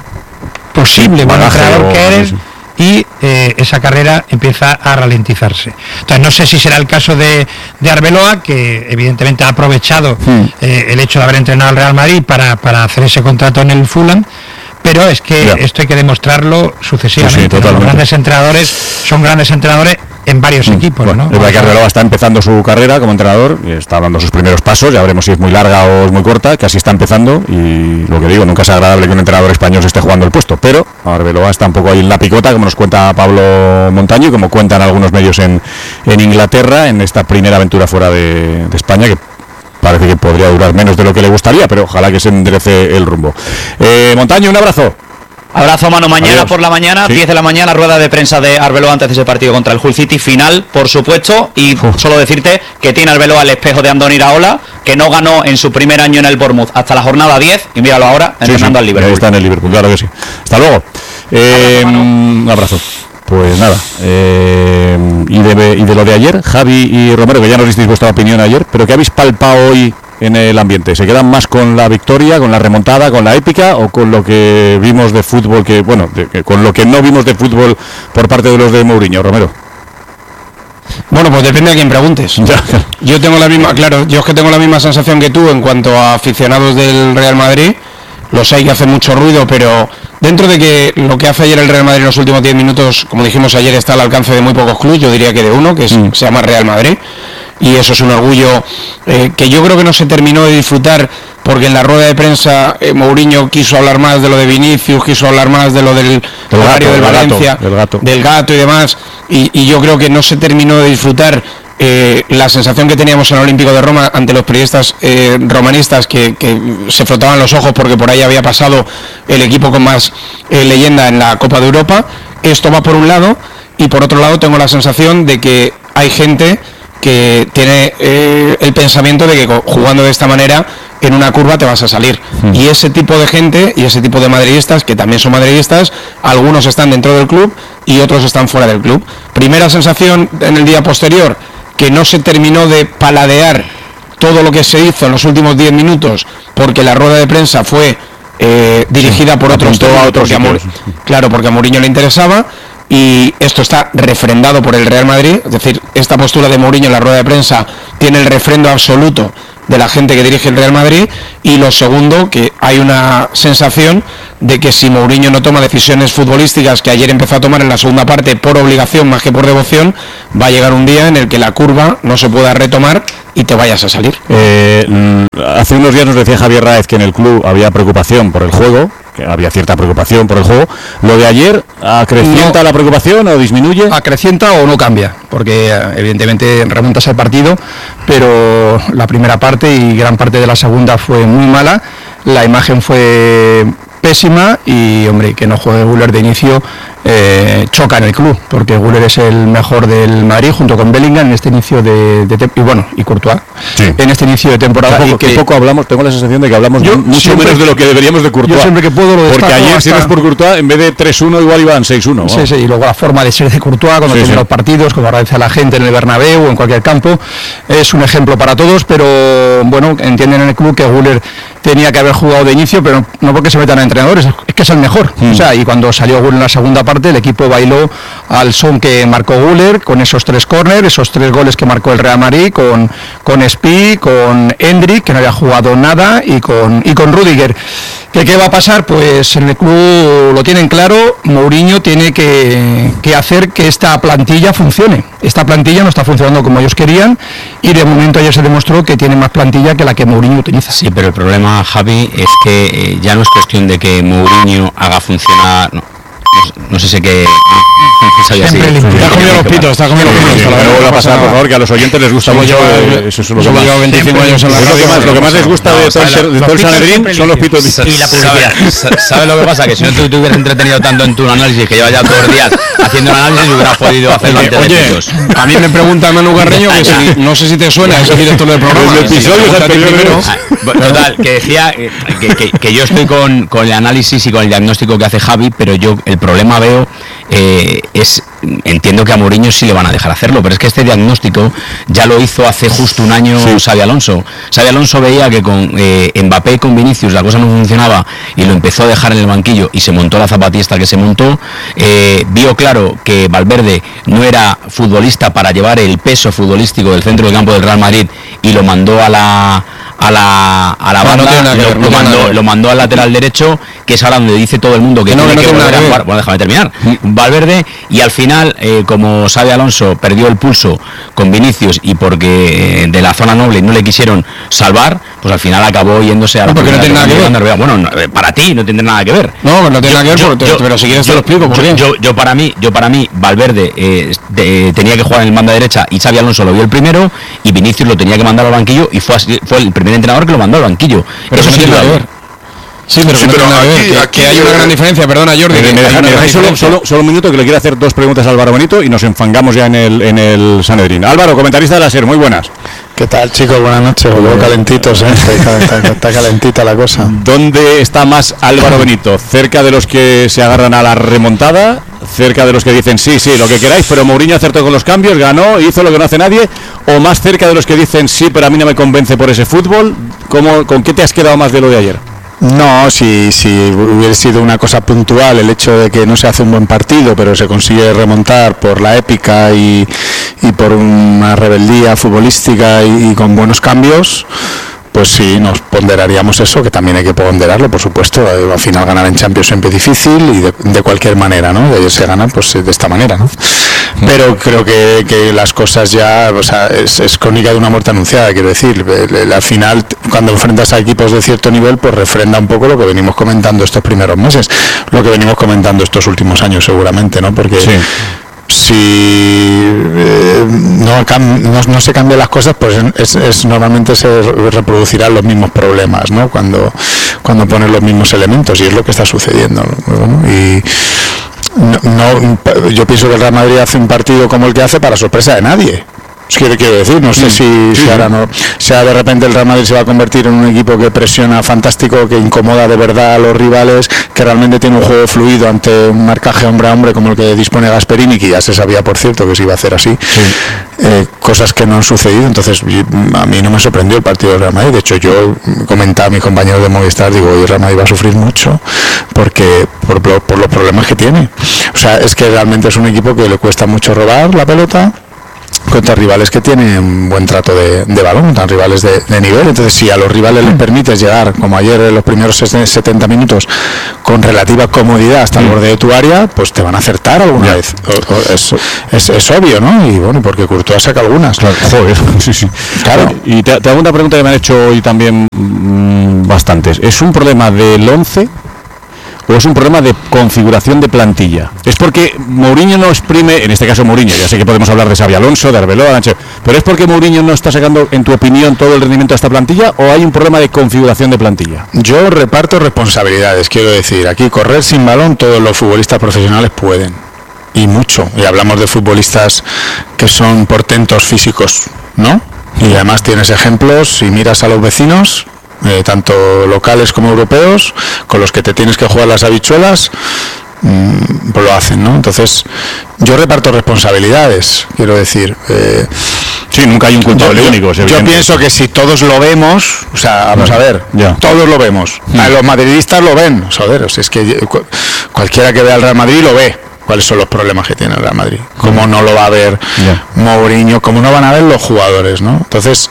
posible buen entrenador que eres, y esa carrera empieza a ralentizarse. Entonces no sé si será el caso de Arbeloa, que evidentemente ha aprovechado el hecho de haber entrenado al Real Madrid para hacer ese contrato en el Fulham, pero es que esto hay que demostrarlo sucesivamente. Los grandes entrenadores son grandes entrenadores en varios equipos, ¿no? Es verdad que Arbeloa está empezando su carrera como entrenador y está dando sus primeros pasos, ya veremos si es muy larga o es muy corta, que así está empezando, y lo que digo, nunca es agradable que un entrenador español se esté jugando el puesto, pero Arbeloa está un poco ahí en la picota, como nos cuenta Pablo Montaño y como cuentan algunos medios en Inglaterra, en esta primera aventura fuera de España, que parece que podría durar menos de lo que le gustaría, pero ojalá que se enderece el rumbo. Montaño, un abrazo. Abrazo, mano. Mañana por la mañana, 10 de la mañana, rueda de prensa de Arbeloa antes de ese partido contra el Hull City, final, por supuesto, y solo decirte que tiene Arbeloa el espejo de Andoni Iraola, que no ganó en su primer año en el Bournemouth hasta la jornada 10, y míralo ahora, entrenando al Liverpool. Ahí está en el Liverpool, claro que sí. Hasta luego. Un abrazo. Pues nada, y de lo de ayer, Javi y Romero, que ya nos disteis vuestra opinión ayer, pero ¿qué habéis palpado hoy en el ambiente? ¿Se quedan más con la victoria, con la remontada, con la épica, o con lo que vimos de fútbol, con lo que no vimos de fútbol por parte de los de Mourinho, Romero? Bueno, pues depende de quién preguntes. Yo tengo la misma, yo es que tengo la misma sensación que tú en cuanto a aficionados del Real Madrid. Los hay que hacen mucho ruido, pero dentro de que lo que hace ayer el Real Madrid en los últimos 10 minutos, como dijimos ayer, está al alcance de muy pocos clubes, yo diría que de uno, que se llama Real Madrid, y eso es un orgullo que yo creo que no se terminó de disfrutar, porque en la rueda de prensa Mourinho quiso hablar más de lo de Vinicius, quiso hablar más de lo del horario del Valencia, del gato y demás, y yo creo que no se terminó de disfrutar la sensación que teníamos en el Olímpico de Roma ante los periodistas romanistas que se frotaban los ojos porque por ahí había pasado el equipo con más leyenda en la Copa de Europa. Esto va por un lado, y por otro lado tengo la sensación de que hay gente que tiene el pensamiento de que jugando de esta manera en una curva te vas a salir, y ese tipo de gente y ese tipo de madridistas, que también son madridistas, algunos están dentro del club y otros están fuera del club. Primera sensación en el día posterior, que no se terminó de paladear todo lo que se hizo en los últimos 10 minutos, porque la rueda de prensa fue dirigida por otros porque a Mourinho le interesaba, y esto está refrendado por el Real Madrid. Es decir, esta postura de Mourinho en la rueda de prensa tiene el refrendo absoluto de la gente que dirige el Real Madrid. Y lo segundo, que hay una sensación de que si Mourinho no toma decisiones futbolísticas, que ayer empezó a tomar en la segunda parte por obligación más que por devoción, va a llegar un día en el que la curva no se pueda retomar y te vayas a salir. Hace unos días nos decía Javier Ráez que en el club había preocupación por el juego, que había cierta preocupación por el juego. ¿Lo de ayer acrecienta la preocupación o disminuye? Acrecienta o no cambia, porque evidentemente remontas al partido, pero la primera parte y gran parte de la segunda fue muy mala, la imagen fue pésima, y hombre, que no juegue Güler de inicio choca en el club, porque Güler es el mejor del Madrid junto con Bellingham en este inicio y Courtois en este inicio de temporada. Poco hablamos, tengo la sensación de que hablamos mucho menos de lo que deberíamos de Courtois. Yo siempre que puedo lo destaco, porque ayer, si no es por Courtois, en vez de 3-1 igual iban 6-1. Sí, y luego la forma de ser de Courtois cuando tiene los partidos, cuando agradece a la gente en el Bernabéu o en cualquier campo, es un ejemplo para todos, pero bueno, entienden en el club que Güler tenía que haber jugado de inicio, pero no porque se metan a entrenadores, es que es el mejor. O sea, y cuando salió Güler en la segunda parte, el equipo bailó al son que marcó Güler, con esos 3 córner, esos 3 goles que marcó el Real Madrid, con Spi, con Endrick, que no había jugado nada, y con Rudiger. ¿Qué va a pasar? Pues en el club lo tienen claro, Mourinho tiene que hacer que esta plantilla funcione. Esta plantilla no está funcionando como ellos querían, y de momento ayer se demostró que tiene más plantilla que la que Mourinho utiliza. Sí, pero el problema, Javi, es que ya no es cuestión de que Mourinho haga funcionar... No sé si que... Está comiendo los pitos, está comiendo los pitos. No vuelva a pasar, por favor, que a los oyentes les gusta mucho. Eso es lo que más. 25 años en la radio. Lo que más les gusta de todo el Sanedrín son los pitos. Y la publicidad. ¿Sabes lo que pasa? Que si no te hubieras entretenido tanto en tu análisis, que llevas ya 2 días haciendo el análisis, hubieras podido hacerlo antes de pitos. A mí me pregunta Manu Carreño, que si, no sé si te suena, es el director del programa. Los episodios anteriores. Total, que decía que yo estoy con el análisis y con el diagnóstico que hace Javi, pero yo el problema veo entiendo que a Mourinho sí le van a dejar hacerlo, pero es que este diagnóstico ya lo hizo hace justo un año Xabi Alonso. Xabi Alonso veía que con Mbappé y con Vinicius la cosa no funcionaba y lo empezó a dejar en el banquillo y se montó la zapatista que se montó. Vio claro que Valverde no era futbolista para llevar el peso futbolístico del centro del campo del Real Madrid y lo mandó a a la banda, lo mandó al lateral derecho, que es ahora donde dice todo el mundo que tiene que volver a jugar. Bueno, déjame terminar. Valverde, y al final, como Xabi Alonso perdió el pulso con Vinicius y porque de la zona noble no le quisieron salvar, pues al final acabó yéndose a la porque no tiene nada que ver. Bueno, para ti no tiene nada que ver. No tiene nada que ver, pero si quieres te lo explico. Yo para mí Valverde tenía que jugar en el banda derecha y Xabi Alonso lo vio el primero, y Vinicius lo tenía que mandar al banquillo, y fue el primer entrenador que lo mandó al banquillo. Pero eso sí tiene que ver. Sí, pero aquí hay una gran diferencia, perdona Jordi. Me dejáis solo un minuto, que le quiero hacer dos preguntas a Álvaro Benito y nos enfangamos ya en el Sanedrín. Álvaro, comentarista de la SER, muy buenas. ¿Qué tal, chicos? Buenas noches. Luego calentitos, está calentita la cosa. ¿Dónde está más Álvaro Benito? ¿Cerca de los que se agarran a la remontada? ¿Cerca de los que dicen sí, lo que queráis, pero Mourinho acertó con los cambios, ganó, hizo lo que no hace nadie? ¿O más cerca de los que dicen sí, pero a mí no me convence por ese fútbol? ¿Con qué te has quedado más de lo de ayer? No, si hubiera sido una cosa puntual el hecho de que no se hace un buen partido, pero se consigue remontar por la épica y por una rebeldía futbolística y con buenos cambios, pues sí, nos ponderaríamos eso, que también hay que ponderarlo, por supuesto. Al final ganar en Champions siempre es difícil y de cualquier manera, ¿no? De ayer se gana pues de esta manera, ¿no? Pero creo que las cosas ya, o sea, es crónica de una muerte anunciada, quiero decir. Al final, cuando enfrentas a equipos de cierto nivel, pues refrenda un poco lo que venimos comentando estos primeros meses, lo que venimos comentando estos últimos años seguramente, ¿no? Porque si no se cambian las cosas, pues normalmente se reproducirán los mismos problemas, ¿no? Cuando pones los mismos elementos, y es lo que está sucediendo, ¿no? Y yo pienso que el Real Madrid hace un partido como el que hace para sorpresa de nadie. Quiero decir, no sé si ahora no, sea de repente el Real Madrid se va a convertir en un equipo que presiona fantástico, que incomoda de verdad a los rivales, que realmente tiene un juego fluido ante un marcaje hombre a hombre como el que dispone Gasperini, que ya se sabía, por cierto, que se iba a hacer así. Cosas que no han sucedido. Entonces a mí no me sorprendió el partido del Real Madrid. De hecho, yo comentaba a mis compañeros de Movistar, digo, hoy el Real Madrid va a sufrir mucho porque por los problemas que tiene. O sea, es que realmente es un equipo que le cuesta mucho robar la pelota contra rivales que tienen un buen trato de balón, contra rivales de nivel. Entonces, si a los rivales les permites llegar, como ayer en los primeros 70 minutos, con relativa comodidad hasta el borde de tu área, pues te van a acertar alguna vez. Es obvio, ¿no? Y bueno, porque Courtois saca algunas. Claro, joder, sí. Claro. Y te hago una pregunta que me han hecho hoy también bastantes. ¿Es un problema del 11? ¿O es un problema de configuración de plantilla? Es porque Mourinho no exprime, en este caso Mourinho, ya sé que podemos hablar de Xabi Alonso, de Arbeloa, pero ¿es porque Mourinho no está sacando, en tu opinión, todo el rendimiento de esta plantilla, o hay un problema de configuración de plantilla? Yo reparto responsabilidades, quiero decir, aquí correr sin balón todos los futbolistas profesionales pueden, y mucho, y hablamos de futbolistas que son portentos físicos, ¿no? Y además tienes ejemplos, si miras a los vecinos, tanto locales como europeos, con los que te tienes que jugar las habichuelas, pues lo hacen, ¿no? Entonces, yo reparto responsabilidades, quiero decir. Sí, nunca hay un culpable único. Yo pienso que si todos lo vemos, o sea, vamos a ver, todos lo vemos. Los madridistas lo ven, joder, o sea, es que cualquiera que vea al Real Madrid lo ve. ¿Cuáles son los problemas que tiene el Real Madrid? ¿Cómo no lo va a ver Mourinho? ¿Cómo no van a ver los jugadores, no? Entonces,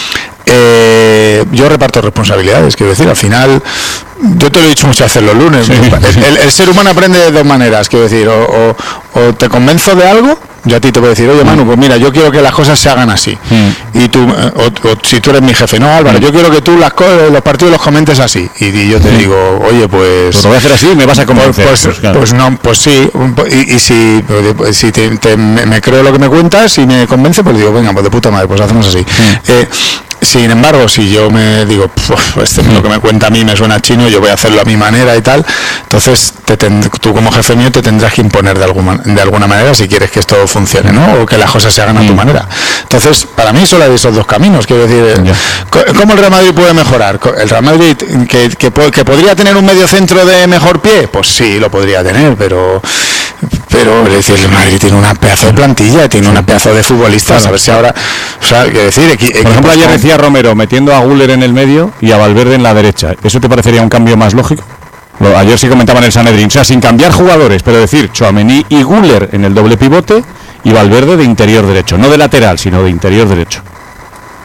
yo reparto responsabilidades, quiero decir, al final, yo te lo he dicho muchas veces los lunes, el ser humano aprende de dos maneras, quiero decir, o te convenzo de algo, yo a ti te puedo decir, oye Manu, pues mira, yo quiero que las cosas se hagan así, y tú, o si tú eres mi jefe, no Álvaro, yo quiero que tú los partidos los comentes así, y yo te digo, oye, pues lo voy a hacer así, me vas a convencer. Pues no, pues sí, y si me creo lo que me cuentas y me convence, pues digo, venga, pues de puta madre, pues hacemos así. Sin embargo, si yo me digo, lo que me cuenta a mí me suena chino, yo voy a hacerlo a mi manera y tal, entonces tú como jefe mío te tendrás que imponer de alguna manera si quieres que esto funcione, ¿no? O que las cosas se hagan a tu manera. Entonces, para mí solo hay esos dos caminos, quiero decir, ¿cómo el Real Madrid puede mejorar? ¿El Real Madrid que podría tener un medio centro de mejor pie? Pues sí, lo podría tener, pero es decir, el Madrid tiene una pedazo de plantilla, tiene una pedazo de futbolistas, a ver si ahora, o sea, quiero decir, por ejemplo, ayer decía Romero metiendo a Güler en el medio y a Valverde en la derecha. ¿Eso te parecería un cambio más lógico? Ayer sí comentaban en el Sanedrín, o sea, sin cambiar jugadores, pero decir Tchouaméni y Güler en el doble pivote y Valverde de interior derecho, no de lateral, sino de interior derecho.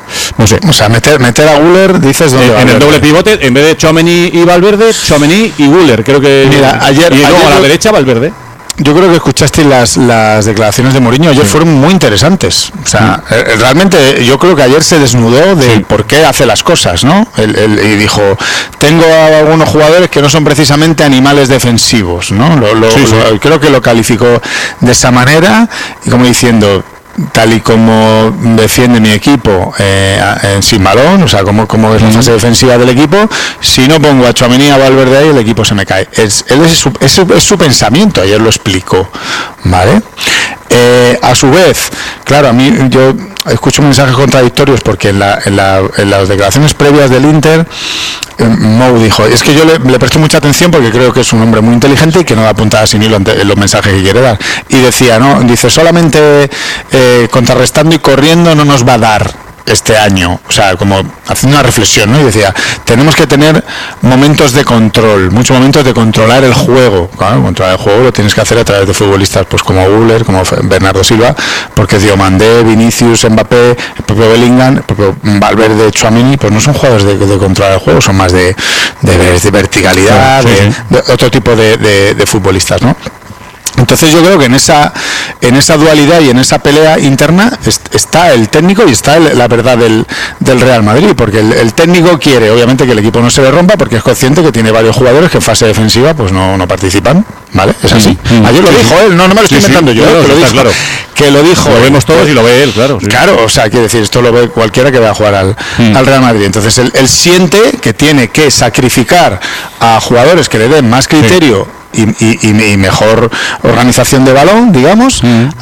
No sé. O sea, meter a Güler, dices dónde en el doble pivote, en vez de Tchouaméni y Valverde, Tchouaméni y Güler. Creo que. Mira, ayer. Y luego a la derecha, Valverde. Yo creo que escuchasteis las declaraciones de Mourinho ayer, fueron muy interesantes. O sea, realmente yo creo que ayer se desnudó de por qué hace las cosas, ¿no? Y dijo, tengo a algunos jugadores que no son precisamente animales defensivos, ¿no? Creo que lo calificó de esa manera y como diciendo, tal y como defiende mi equipo sin balón, o sea, como es la fase defensiva del equipo, si no pongo a Tchouaméni, a Valverde ahí, el equipo se me cae. Es su pensamiento, ayer lo explicó, ¿vale? A su vez, claro, a mí yo escucho mensajes contradictorios porque en las declaraciones previas del Inter, Mou dijo, es que yo le presto mucha atención porque creo que es un hombre muy inteligente y que no da puntadas sin hilo en los mensajes que quiere dar. Y decía, no, dice, solamente contrarrestando y corriendo no nos va a dar este año, o sea, como haciendo una reflexión, ¿no? Y decía, tenemos que tener momentos de control, muchos momentos de controlar el juego. Claro, controlar el juego lo tienes que hacer a través de futbolistas pues como Güler, como Bernardo Silva, porque Diomandé, Vinicius, Mbappé, el propio Bellingham, el propio Valverde, Tchouaméni, pues no son jugadores de controlar el juego, son más de verticalidad, de otro tipo de futbolistas, ¿no? Entonces yo creo que en esa dualidad y en esa pelea interna está el técnico y está la verdad del Real Madrid, porque el técnico quiere obviamente que el equipo no se le rompa porque es consciente que tiene varios jugadores que en fase defensiva pues no participan, ¿vale? Es así. Ayer lo dijo él, no me lo estoy inventando yo, claro, que lo dijo, claro. Que lo dijo. Lo vemos todos y lo ve él, claro. Claro, o sea, quiere decir, esto lo ve cualquiera que va a jugar al Real Madrid. Entonces él siente que tiene que sacrificar a jugadores que le den más criterio y mejor organización de balón, digamos,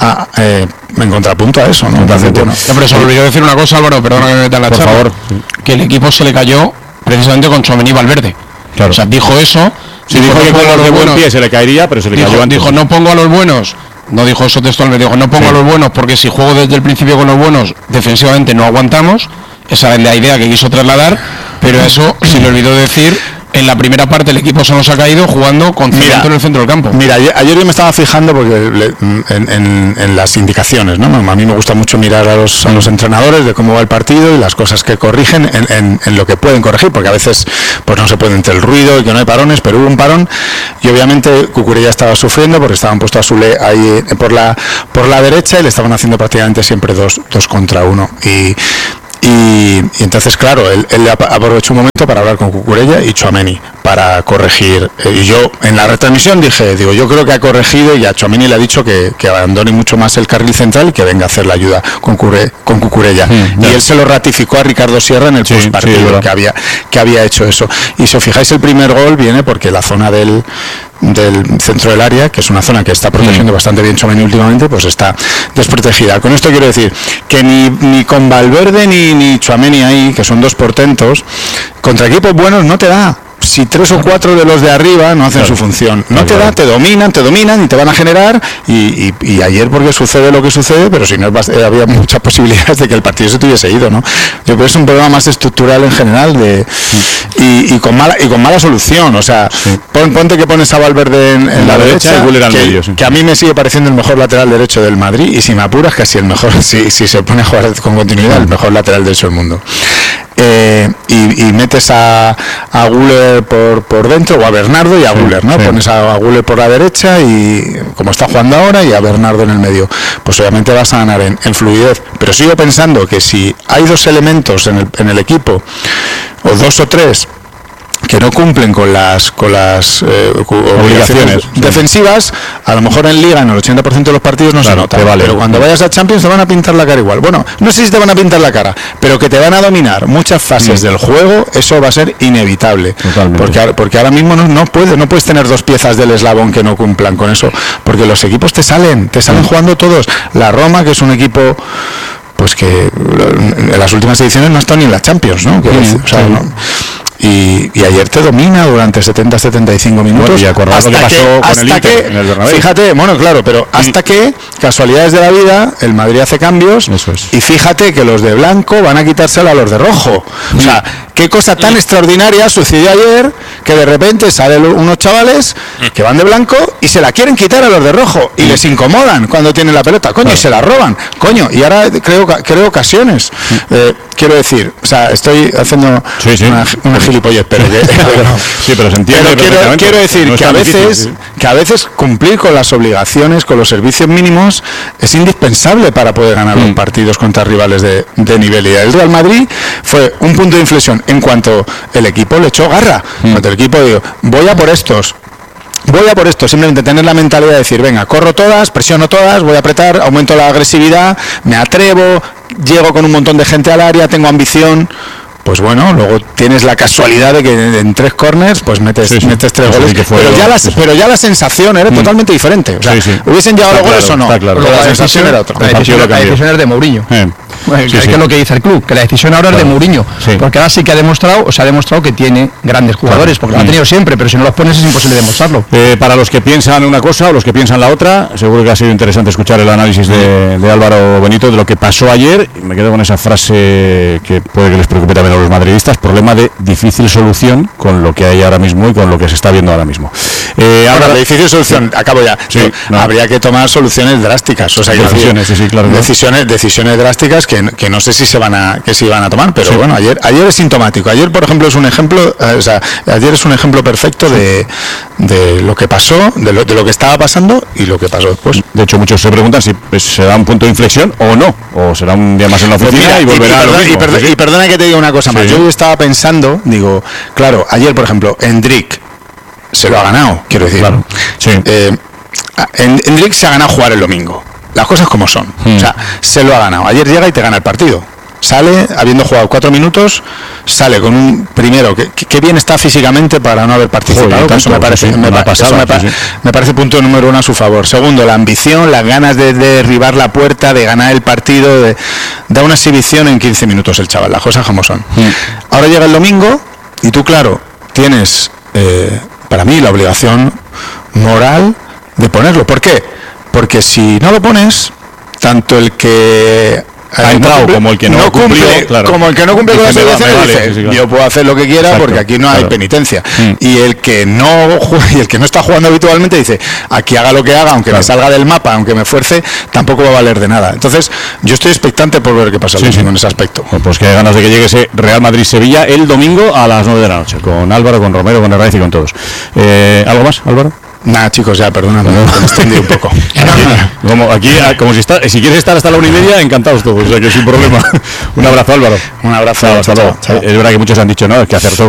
en contrapunto a eso, ¿no? Entonces, bueno, pero se me olvidó decir una cosa, Álvaro, perdona que me meta en la charla. Por favor. Que el equipo se le cayó precisamente con Tchouaméni y Valverde. Claro. O sea, dijo eso. Sí, dijo que con los de buen pie se le caería, pero se le cayó antes. Dijo, no pongo a los buenos. No dijo eso textualmente, dijo, no pongo a los buenos porque si juego desde el principio con los buenos, defensivamente no aguantamos. Esa es la idea que quiso trasladar, pero eso se le olvidó decir. En la primera parte el equipo se nos ha caído jugando con cemento en el centro del campo. Mira, ayer yo me estaba fijando porque en las indicaciones, ¿no? A mí me gusta mucho mirar a los entrenadores de cómo va el partido y las cosas que corrigen en lo que pueden corregir, porque a veces pues no se puede entre el ruido y que no hay parones, pero hubo un parón y obviamente Cucurella estaba sufriendo porque estaban puestos a Sule ahí por la derecha y le estaban haciendo prácticamente siempre dos contra uno. Y entonces, claro, él aprovechó un momento para hablar con Cucurella y Tchouaméni para corregir. Y yo en la retransmisión digo, yo creo que ha corregido y a Tchouaméni le ha dicho que abandone mucho más el carril central y que venga a hacer la ayuda con Cucurella. Y él se lo ratificó a Ricardo Sierra en el postpartido que había hecho eso. Y si os fijáis, el primer gol viene porque la zona del centro del área, que es una zona que está protegiendo bastante bien Tchouaméni últimamente, pues está desprotegida. Con esto quiero decir que ni con Valverde ni Tchouaméni ahí, que son dos portentos, contra equipos buenos no te da. Si 3 o 4 de los de arriba no hacen su función, no te da, te dominan y te van a generar y ayer porque sucede lo que sucede, pero si no había muchas posibilidades de que el partido se tuviese ido, ¿no? Yo creo que es un problema más estructural en general y con mala solución, o sea, ponte que pones a Valverde en la derecha y al medio, que a mí me sigue pareciendo el mejor lateral derecho del Madrid y si me apuras casi el mejor, si se pone a jugar con continuidad, el mejor lateral derecho del mundo. Y metes a Güler por dentro o a Bernardo y a Güler, ¿no? Pones a Güler por la derecha y como está jugando ahora y a Bernardo en el medio, pues obviamente vas a ganar en fluidez, pero sigo pensando que si hay dos elementos en el equipo o dos o tres que no cumplen con las obligaciones defensivas, a lo mejor en Liga en el 80% de los partidos no se nota, pero cuando vayas a Champions te van a pintar la cara igual. Bueno, no sé si te van a pintar la cara, pero que te van a dominar muchas fases del juego, eso va a ser inevitable. Porque ahora mismo no puedes tener dos piezas del eslabón que no cumplan con eso, porque los equipos te salen jugando todos. La Roma, que es un equipo pues que en las últimas ediciones no está ni en la Champions, ¿no? Y ayer te domina durante 70-75 minutos. Y acordado lo que pasó con el Inter en el Bernabéu. Fíjate, bueno, claro, pero hasta que, casualidades de la vida, el Madrid hace cambios y fíjate que los de blanco van a quitárselo a los de rojo. O sea, qué cosa tan extraordinaria sucedió ayer que de repente salen unos chavales que van de blanco y se la quieren quitar a los de rojo y les incomodan cuando tienen la pelota, coño, y se la roban, coño, y ahora creo ocasiones. Quiero decir, o sea, estoy haciendo una gilipollez, pero se entiende. Pero quiero decir no que a veces cumplir con las obligaciones, con los servicios mínimos, es indispensable para poder ganar los partidos contra rivales de nivel. Y el Real Madrid fue un punto de inflexión en cuanto el equipo le echó garra. Cuando el equipo dijo, voy a por estos, simplemente tener la mentalidad de decir, venga, corro todas, presiono todas, voy a apretar, aumento la agresividad, me atrevo, llego con un montón de gente al área, tengo ambición. Pues bueno, luego tienes la casualidad de que en 3 corners pues metes 3 goles, pero ya la sensación era totalmente diferente. O sea, hubiesen llegado los goles o no, pero la sensación era otra. La decisión es de Mourinho. Que es lo que dice el club, que la decisión ahora es de Mourinho, porque ahora sí que ha demostrado que tiene grandes jugadores, porque lo ha tenido siempre, pero si no los pones es imposible demostrarlo. Para los que piensan una cosa o los que piensan la otra, seguro que ha sido interesante escuchar el análisis de Álvaro Benito de lo que pasó ayer. Me quedo con esa frase que puede que les preocupe también a los madridistas, problema de difícil solución con lo que hay ahora mismo y con lo que se está viendo ahora mismo. Ahora, la difícil solución, acabo ya. Habría que tomar soluciones drásticas, o sea, decisiones drásticas que no sé si se van a tomar, pero bueno, ayer es sintomático. Ayer, por ejemplo, es un ejemplo, ayer es un ejemplo perfecto de lo que pasó, de lo que estaba pasando y lo que pasó después. De hecho, muchos se preguntan si será un punto de inflexión o no, o será un día más en la oficina y volverá a lo mismo. Y perdona que te diga una cosa más. Yo estaba pensando, digo, claro, ayer, por ejemplo, Endrick se lo ha ganado, quiero decir. Claro. Endrick se ha ganado jugar el domingo. Las cosas como son. O sea, se lo ha ganado. Ayer llega y te gana el partido. Sale, habiendo jugado 4 minutos, sale con un primero que bien está físicamente para no haber participado. Eso me parece punto número 1 a su favor. Segundo, la ambición, las ganas de derribar la puerta, de ganar el partido, da una exhibición en 15 minutos el chaval. Las cosas como son. Ahora llega el domingo y tú, claro, tienes, para mí, la obligación moral de ponerlo. ¿Por qué? Porque si no lo pones, tanto el que ha entrado como el que no cumple, como el que no cumple con las obligaciones, dice, yo puedo hacer lo que quiera porque aquí no hay penitencia. Y el que no está jugando habitualmente dice, aquí haga lo que haga, aunque me salga del mapa, aunque me fuerce, tampoco va a valer de nada. Entonces, yo estoy expectante por ver qué pasa en ese aspecto. Pues que hay ganas de que llegue ese Real Madrid-Sevilla el domingo a las 9 de la noche, con Álvaro, con Romero, con Herraiz y con todos. ¿Algo más, Álvaro? Nada, chicos, ya, perdóname, me extendí un poco. Como si quieres estar hasta la 1:30, encantados todos, o sea que sin problema. Un abrazo, Álvaro. Un abrazo, hasta luego. Es verdad que muchos han dicho, ¿no? Es que acertó